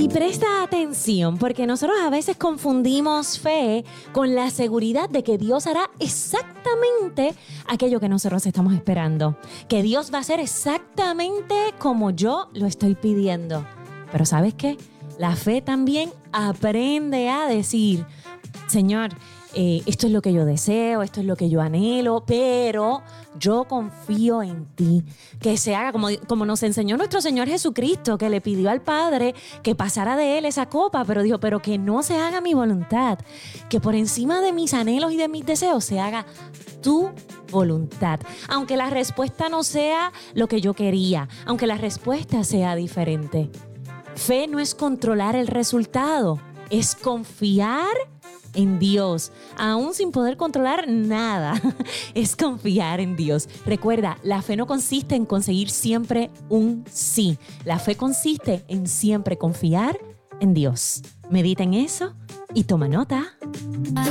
Y presta atención, porque nosotros a veces confundimos fe con la seguridad de que Dios hará exactamente aquello que nosotros estamos esperando. Que Dios va a hacer exactamente como yo lo estoy pidiendo. Pero ¿sabes qué? La fe también aprende a decir, Señor, esto es lo que yo deseo, esto es lo que yo anhelo, pero yo confío en ti. Que se haga como nos enseñó nuestro Señor Jesucristo, que le pidió al Padre que pasara de él esa copa, pero dijo, pero que no se haga mi voluntad, que por encima de mis anhelos y de mis deseos se haga tu voluntad. Aunque la respuesta no sea lo que yo quería, aunque la respuesta sea diferente. Fe no es controlar el resultado, es confiar en Dios, aún sin poder controlar nada. Es confiar en Dios. Recuerda, la fe no consiste en conseguir siempre un sí. La fe consiste en siempre confiar en Dios. Medita en eso y toma nota.